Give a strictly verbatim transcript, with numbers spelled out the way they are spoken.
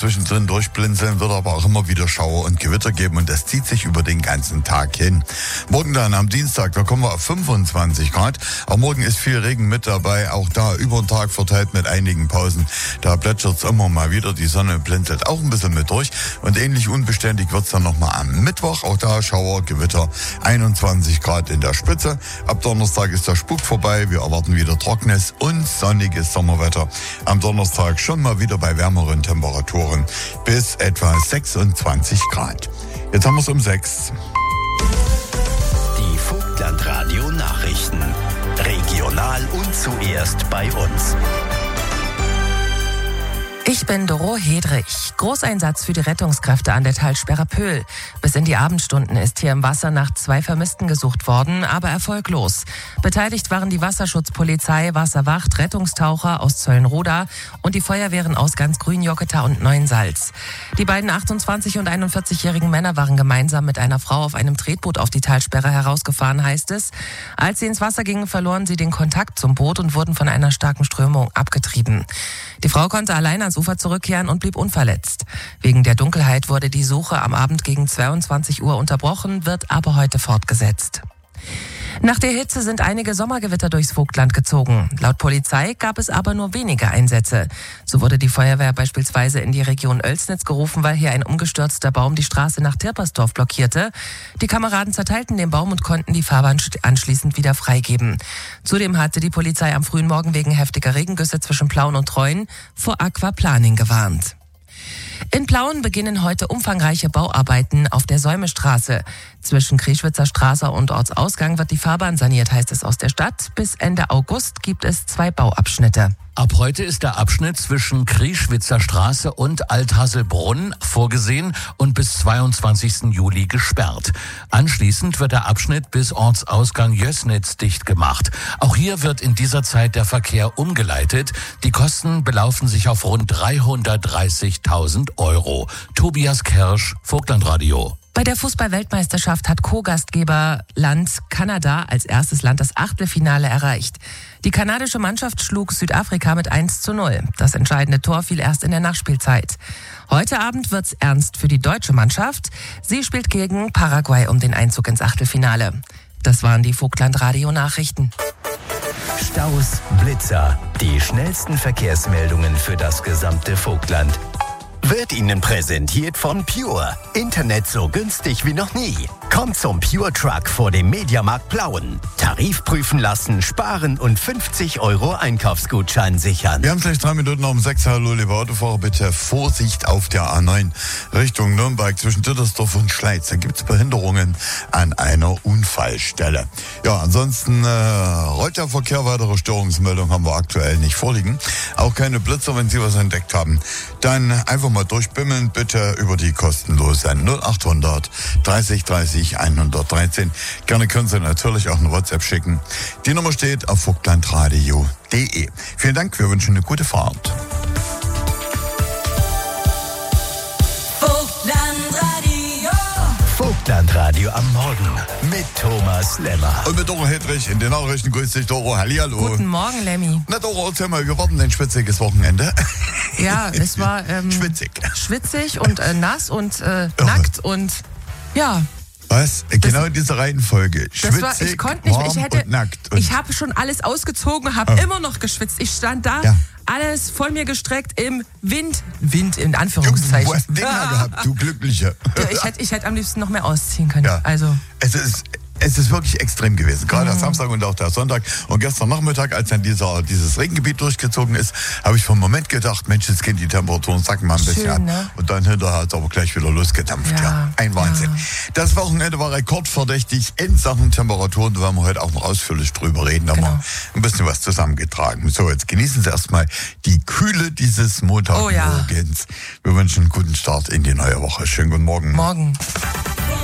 zwischendrin durchblinzeln, wird aber auch immer wieder Schauer und Gewitter geben und das zieht sich über den ganzen Tag hin. Morgen dann am Dienstag, da kommen wir auf fünfundzwanzig Grad. Auch morgen ist viel Regen mit dabei, auch da über den Tag verteilt mit einigen Pausen. Da plätschert's immer mal wieder, die Sonne blinzelt auch ein bisschen mit durch und ähnlich unbeständig wird's dann nochmal am Mittwoch. Auch da Schauer, Gewitter, einundzwanzig Grad in der Spitze. Ab Donnerstag ist der Spuk vorbei, wir erwarten wieder trockenes und sonniges Sommerwetter. Am Donnerstag schon mal wieder bei wärmeren Temperaturen bis etwa sechsundzwanzig Grad. Jetzt haben wir es um sechs. Die Vogtlandradio Nachrichten. Regional und zuerst bei uns. Ich bin Doro Hedrich. Großeinsatz für die Rettungskräfte an der Talsperre Pöhl. Bis in die Abendstunden ist hier im Wasser nach zwei Vermissten gesucht worden, aber erfolglos. Beteiligt waren die Wasserschutzpolizei, Wasserwacht, Rettungstaucher aus Zöllenroda und die Feuerwehren aus ganz Grünjoggeta und Neuensalz. Die beiden achtundzwanzig- und einundvierzig-jährigen Männer waren gemeinsam mit einer Frau auf einem Tretboot auf die Talsperre herausgefahren, heißt es. Als sie ins Wasser gingen, verloren sie den Kontakt zum Boot und wurden von einer starken Strömung abgetrieben. Die Frau konnte allein ans Ufer zurückkehren und blieb unverletzt. Wegen der Dunkelheit wurde die Suche am Abend gegen zweiundzwanzig Uhr unterbrochen, wird aber heute fortgesetzt. Nach der Hitze sind einige Sommergewitter durchs Vogtland gezogen. Laut Polizei gab es aber nur wenige Einsätze. So wurde die Feuerwehr beispielsweise in die Region Oelsnitz gerufen, weil hier ein umgestürzter Baum die Straße nach Tirpersdorf blockierte. Die Kameraden zerteilten den Baum und konnten die Fahrbahn anschließend wieder freigeben. Zudem hatte die Polizei am frühen Morgen wegen heftiger Regengüsse zwischen Plauen und Treuen vor Aquaplaning gewarnt. In Plauen beginnen heute umfangreiche Bauarbeiten auf der Säumestraße. Zwischen Krieschwitzer Straße und Ortsausgang wird die Fahrbahn saniert, heißt es aus der Stadt. Bis Ende August gibt es zwei Bauabschnitte. Ab heute ist der Abschnitt zwischen Krieschwitzer Straße und Althasselbrunn vorgesehen und bis zweiundzwanzigsten Juli gesperrt. Anschließend wird der Abschnitt bis Ortsausgang Jößnitz dicht gemacht. Auch hier wird in dieser Zeit der Verkehr umgeleitet. Die Kosten belaufen sich auf rund dreihundertdreißigtausend Euro. Tobias Kersch, Vogtlandradio. Bei der Fußball-Weltmeisterschaft hat Co-Gastgeberland Kanada als erstes Land das Achtelfinale erreicht. Die kanadische Mannschaft schlug Südafrika mit eins zu null. Das entscheidende Tor fiel erst in der Nachspielzeit. Heute Abend wird's ernst für die deutsche Mannschaft. Sie spielt gegen Paraguay um den Einzug ins Achtelfinale. Das waren die Vogtlandradio-Nachrichten. Staus, Blitzer, die schnellsten Verkehrsmeldungen für das gesamte Vogtland. Wird Ihnen präsentiert von Pure. Internet so günstig wie noch nie. Kommt zum Pure Truck vor dem Mediamarkt Plauen. Tarif prüfen lassen, sparen und fünfzig Euro Einkaufsgutschein sichern. Wir haben gleich drei Minuten um sechs. Hallo, liebe Autofahrer, bitte Vorsicht auf der A neun Richtung Nürnberg zwischen Dittersdorf und Schleiz. Da gibt es Behinderungen an einer Unfallstelle. Ja, ansonsten äh, rollt der Verkehr. Weitere Störungsmeldungen haben wir aktuell nicht vorliegen. Auch keine Blitzer, wenn Sie was entdeckt haben. Dann einfach mal durchbimmeln, bitte über die kostenlose null achthundert dreißig dreißig hundertdreizehn. Gerne können Sie natürlich auch eine WhatsApp schicken. Die Nummer steht auf vogtlandradio punkt de. Vielen Dank, wir wünschen eine gute Fahrt. Vogtlandradio. Vogtlandradio am Morgen mit Thomas Lemmer. Und mit Doro Hedrich in den Nachrichten. Grüß dich, Doro. Hallihallo. Guten Morgen, Lemmy. Na, Doro, erzähl mal, wir warten ein schwitziges Wochenende. Ja, es war ähm, schwitzig. Schwitzig und äh, nass und äh, nackt und ja. Was? Genau in dieser Reihenfolge. Schwitzig, war, ich konnte nicht, warm ich hätte, und nackt. Und ich habe schon alles ausgezogen, habe oh. immer noch geschwitzt. Ich stand da, ja. alles vor mir gestreckt im Wind. Wind in Anführungszeichen. Du hast Dinger ah. gehabt, du Glücklicher. Ja, ich hätte ich hätt am liebsten noch mehr ausziehen können. Ja. Also. Es ist... Es ist wirklich extrem gewesen, gerade mhm. der Samstag und auch der Sonntag. Und gestern Nachmittag, als dann dieser, dieses Regengebiet durchgezogen ist, habe ich für einen Moment gedacht, Mensch, jetzt gehen die Temperaturen, sacken mal ein Schön, bisschen ab. Ne? Und dann hinterher hat es aber gleich wieder losgedampft. Ja, ja. Ein Wahnsinn. Ja. Das Wochenende war rekordverdächtig in Sachen Temperaturen. Da werden wir heute auch noch ausführlich drüber reden. Da genau. haben wir ein bisschen was zusammengetragen. So, jetzt genießen Sie erstmal die Kühle dieses Montagmorgens. Oh, ja. Wir wünschen einen guten Start in die neue Woche. Schönen guten Morgen. Morgen.